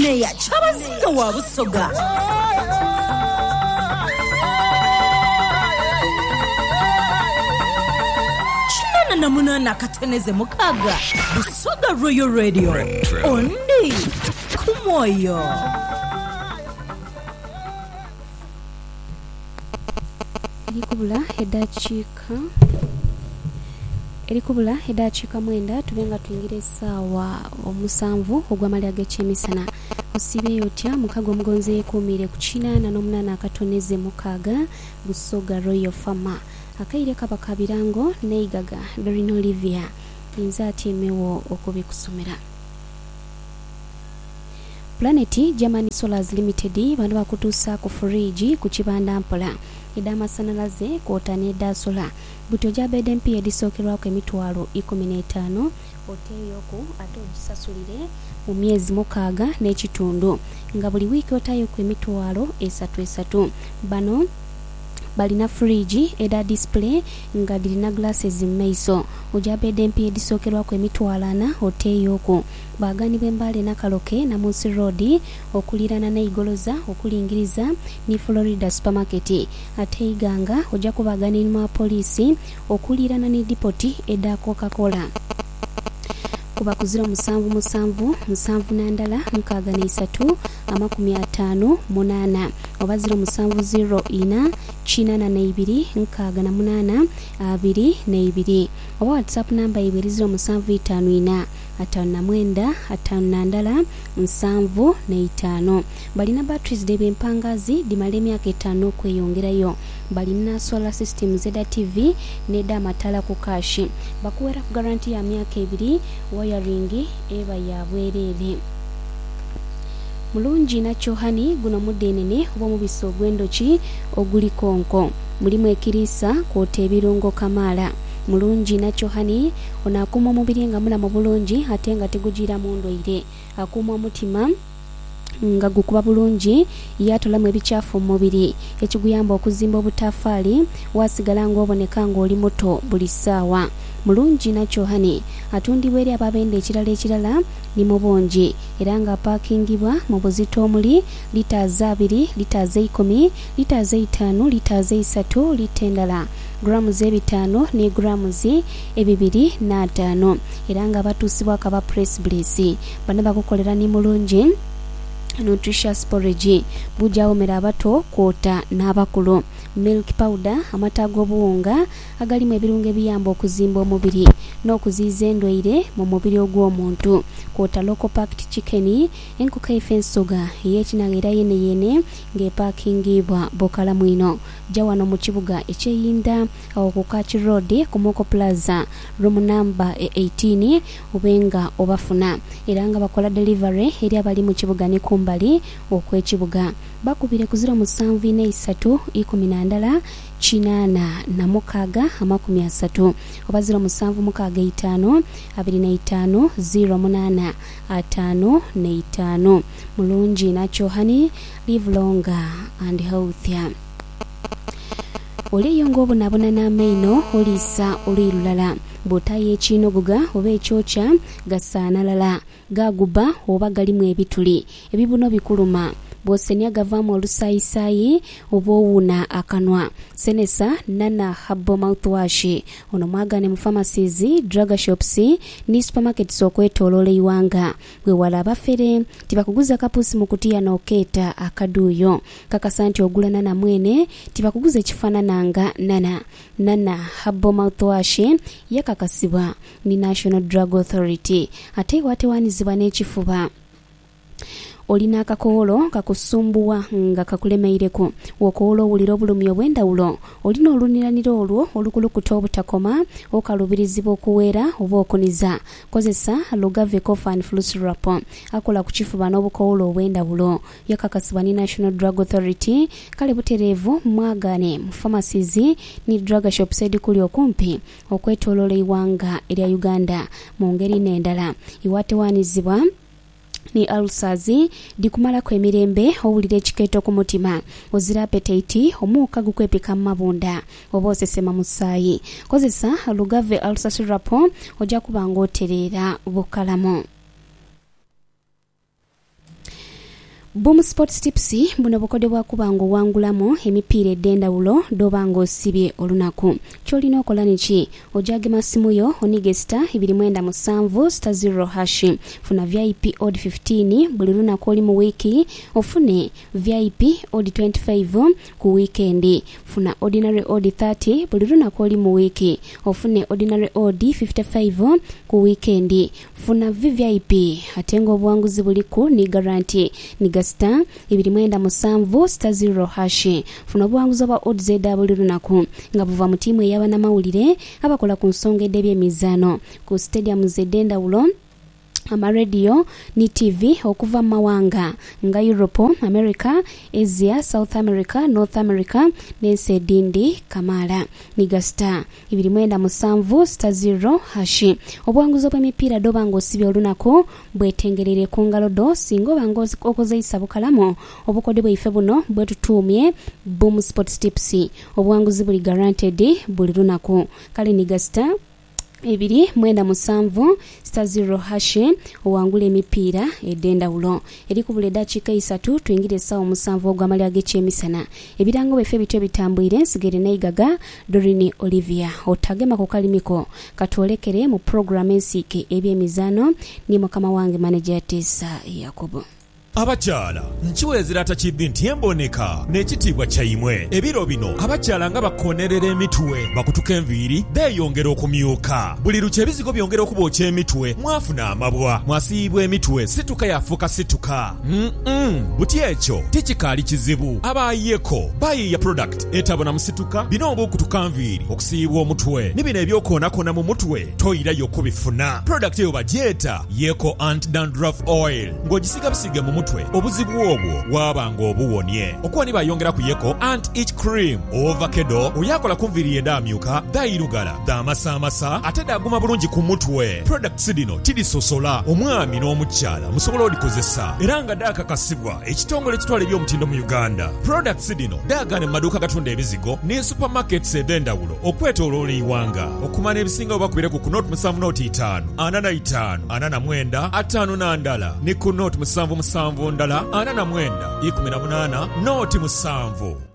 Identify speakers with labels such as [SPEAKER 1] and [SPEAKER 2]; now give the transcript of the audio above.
[SPEAKER 1] neya chabazinga wa Busoga. Chinana na munana kateneze mukaga. Busoga Royal Radio. Ondi kumoyo.
[SPEAKER 2] Erikubula edachika mwenda tubenga tuingire sawa omusanvu ogwamali ag'ekyemisana osibe yotya mukago mugonze kumire kuchina na nomuna akatoneze mukaga Busoga Royal Farmer akaire kabakabirango neigaga Dorino Olivia inzati emewo okubikusomera Planet Germany Solars Limited bandu bakutusa ku fridge ku kibanda mpola idama sanalaze kotane da sola buto jabede mpi edisokerwa ku emitwalo 15 oteyoku ate ogisasulire mu myezi mukaga n'ekitundu nga buli wiki otayo ku emitwalo 3 bano balina fridge eda display nga dilina glasses mmeiso ojabede mpi edisokerwa ku emitwalo 4 oteyoku bagani bembale na kaloke na Munsi Road okulirana na igoloza okulingiriza ni Florida Supermarket ate iganga oja kubagani mu polisi okulirana ni depot eda Coca-Cola kuba kuzira musanvu nandala mukaga ne 3 amakumi 58 obazira musanvu 0 china na 2 nkaga na 8 2 oba WhatsApp number ibirizo musanvu 5 5 5 musanvu 5 balina batteries debe mpangazi dimale myaka 5 kweyongerayo balina solar system zeda TV neda matala ku kashi bakuwera ku guarantee ya myaka 2 wiring eba ya bwerere mulungi na chohani guno mudenene obo mubiso gwendochi oguli konko mulimu ekirisa kote ebirungo kamala mulungi na chohani onakuma omubiri nga mula mu bulungi ate nga tegujira mu ndwaire akuma omutima nga gukuba bulungi yatolamu ebichafu mu mubiri ekiguyamba okuzimba obutafaali wasigala ng'oboneka ng'oli muto buli ssaawa mulungi na chohani atundibwa eri ababenda ekirala ni mubongi era nga pakingibwa mu buzito omuli lita 2 lita 10 lita 5 lita 3 lita endala grams 5 ne grams 2.5 era nga batusibwa kaba press bliss bana bakukolera ni mulungi nutritious porridge bujawo mera abato kwota n'abakulu milk powder amata g'obuwunga agalimu ebirungo ebiyamba okuzimba omubiri n'okuziiza endwaire mu mubiri ogw'omuntu kwota local packed chicken enkoko efensoga ey'ekinaga era yene ng'epakingibwa bokala mwino jja wano mu kibuga ekyeyinda awo ku Kachi Road ku Moko Plaza room number 18 obenga obafuna era nga bakola delivery eri abali mu kibuga ne kumbali okwekibuga bakubire kuzira musanvu 3 12 chinana na mukaga amakumi 3 obazira musanvu mukaga 5 25 08 5 mulungi na chohani live longer and healthier oli yongo obunabona n'amaino olisa olirulala botaye chino guga oba ekyocha gasaanalala gaguba oba galimu ebituli ebibuno bikuluma bosenya gavamu olusayisayi obowuna akanwa senesa nana habbo mouthwash ono mwagane mu pharmacies drug shops ni supermarkets okwetolola iwanga bwe wala abafere tibakuguza kapusi mu kutiya n'oketa akaduyo kakasanti ogula nana mwene tibakuguza ekifaanananga nana habbo mouthwash yakakasibwa ni National Drug Authority ate watewanizibwa n'ekifuba olina akakowolo kakusumbuwa nga kakulemeireko wokowolo wulira obulumi obw'endawulo olina oluniraniro olwo olukulukuta obutakoma okalubirizibwa okuweera oba okuniza kozesa Lugave Cough and Flu Syrup akola ku kifuba n'obukowolo obw'endawulo yakakasibwa ni National Drug Authority kale butereevu mwagane mu pharmacies ni drug shops edikuli okumpi okwetoloola iwanga erya Uganda mu ngeri n'endala iwatewanizibwa ni ulcers dikumala kwa emirembe owulira ekikeeto ku mutima ozira appetite omuuka gukwepika mabunda oba osesema musaayi kozesa Lugave ulcer syrup ojja kubanga otereera bukalamu Boom Sports Tips buno bukodebwa kubanga wangulamu emipiira eddendawulo dobanga osibye olunaku. Kyolina okola niki? Ojage masimu yo onige star 297 star 0 hash. Funa VIP odd 15 buli lunaku oli mu wiki. Ofune VIP odd 25 ku weekend. Funa ordinary odd 30 buli lunaku oli mu wiki. Ofune ordinary odd 55 ku weekend. Funa VIP atengo obuwanguzi buliku ni guarantee ni star 297 star 0 hash. Funa obuwanguzi bwa odds buli lunaku nga buva mu tiimu ey'abana mawulire abakola ku nsonga eby'emizaano ku stadium z'eddendawulo, radio ni TV okuva mawanga nga Europe, America, Asia, South America, North America n'ensi edindi kamala. Niga star 297 star 0 hash. Obuwanguzi bw'emipiira dobanga osibye olunaku bwetengerere ku ngalo do singa obanga okozesa bukalamu obukodebwa ife buno bwetutuumye Boom Sports Tips. Obuwanguzi buli guaranteed buli lunaku. Kale niga star 297 star 0 hash owangula emipiira eddendawulo. Eri ku buli dakiika 3 tuyingire essaawa 7 ogw'amalya g'ekyemisana. Ebirango biffe bityo bitambwire nsigere naigaga Dorini Olivia otagema ku kalimiko katwolekere mu program ensiike eby'emizaano ni mukama wange manager Tessa Yakobo.
[SPEAKER 3] Abakyala nkiwezera atakiddi nti emboneka n'ekitiibwa kyayimwe. Ebiro bino abakyala nga bakonerera emitwe bakutuka enviiri beeyongera okumyuka. Buli lukya ebizigo byongera okubookya emitwe mwafuna amabwa mwasiibwa emitwe situka yafuuka situka. Buti ekyo tikikaali kizibu. Abayeko bayiya product etabona musituka bino obukutuka nviiri okusiibwa omutwe ne bino ebyokoonakoona mu mutwe toyirayo kubifuna. Product eyo bagyeta Yeko Anti-Dandruff Oil ng'ogisiga busige mu mutwe obuzibu obwo wabanga obuwonye. Okuwani bayongera ku Yeko Anti-Itch Cream Ovacado oyakola ku nviiri endamyuka dayirugala damasamasa ate daguma bulungi ku mutwe. Products dino tidisosola omwami n'omukyala musobola odikozesa era nga dakakasibwa ekitongole ekitwala ebyomutindo mu Uganda. Products dino dagane mu maduuka gatunda ebizigo ne supermarkets edendawulo okwetooloola iwanga. Okumana ebisinga obakubire ku Note 7 Note 5 45 49 5 ndala ne ku Note 7 ndala 49 18 Note 7.